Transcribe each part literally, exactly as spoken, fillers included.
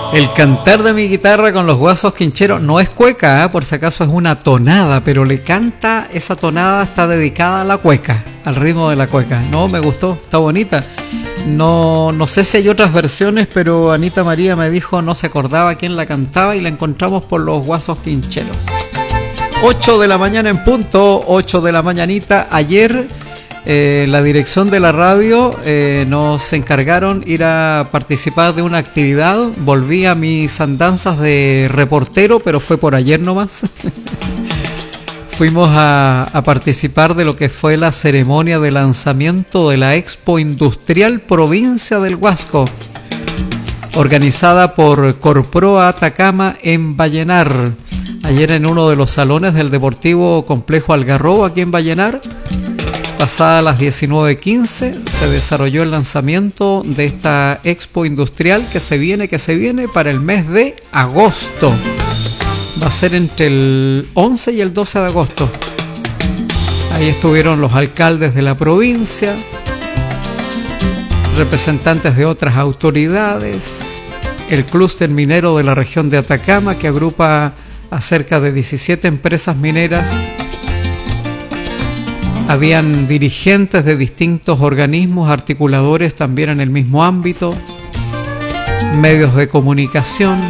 El cantar de mi guitarra con los Guasos Quincheros no es cueca, ¿eh? Por si acaso es una tonada, pero le canta, esa tonada está dedicada a la cueca, al ritmo de la cueca. No, me gustó, está bonita. No, no sé si hay otras versiones, pero Anita María me dijo no se acordaba quién la cantaba y la encontramos por los Guasos Quincheros. ocho de la mañana en punto, ocho de la mañanita. Ayer eh, la dirección de la radio eh, nos encargaron ir a participar de una actividad. Volví a mis andanzas de reportero, pero fue por ayer nomás. Fuimos a, a participar de lo que fue la ceremonia de lanzamiento de la Expo Industrial Provincia del Huasco, organizada por Corproa Atacama en Vallenar. Ayer en uno de los salones del Deportivo Complejo Algarrobo, aquí en Vallenar, pasadas las diecinueve quince, se desarrolló el lanzamiento de esta Expo Industrial que se viene, que se viene para el mes de agosto. Va a ser entre el once y el doce de agosto. Ahí estuvieron los alcaldes de la provincia, representantes de otras autoridades, el clúster minero de la región de Atacama, que agrupa a cerca de diecisiete empresas mineras. Habían dirigentes de distintos organismos articuladores también en el mismo ámbito, medios de comunicación.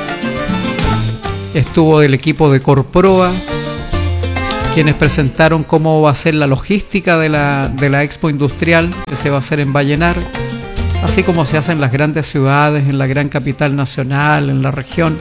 Estuvo el equipo de Corproa, quienes presentaron cómo va a ser la logística de la, de la Expo Industrial que se va a hacer en Vallenar, así como se hace en las grandes ciudades, en la gran capital nacional, en la región.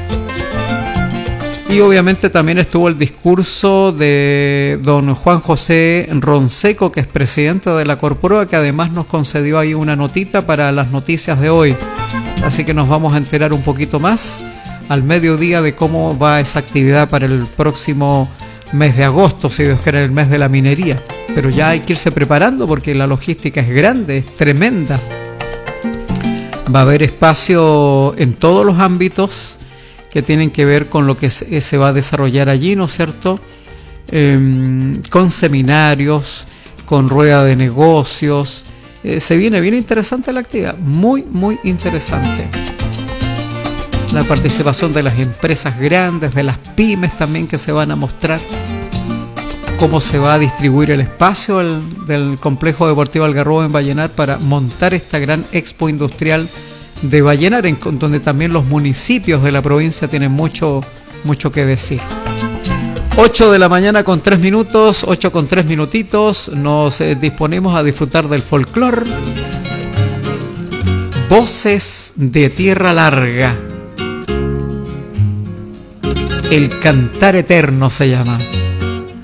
Y obviamente también estuvo el discurso de don Juan José Ronseco, que es presidente de la Corproa, que además nos concedió ahí una notita para las noticias de hoy. Así que nos vamos a enterar un poquito más al mediodía de cómo va esa actividad para el próximo mes de agosto, si Dios quiere, el mes de la minería. Pero ya hay que irse preparando porque la logística es grande, es tremenda. Va a haber espacio en todos los ámbitos que tienen que ver con lo que se, se va a desarrollar allí, ¿no es cierto? Eh, con seminarios, con rueda de negocios. Eh, se viene bien interesante la actividad, muy, muy interesante. La participación de las empresas grandes, de las pymes también que se van a mostrar, cómo se va a distribuir el espacio el, del Complejo Deportivo Algarrobo en Vallenar para montar esta gran Expo Industrial de Vallenar, en donde también los municipios de la provincia tienen mucho, mucho que decir. ocho de la mañana con tres minutos, ocho con tres minutitos, nos eh, disponemos a disfrutar del folclor. Voces de Tierra Larga. El cantar eterno se llama.